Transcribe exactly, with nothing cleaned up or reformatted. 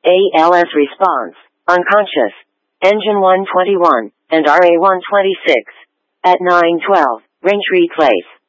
A L S response, unconscious, engine one twenty-one, and R A one twenty-six. At nine twelve, Raintree Place.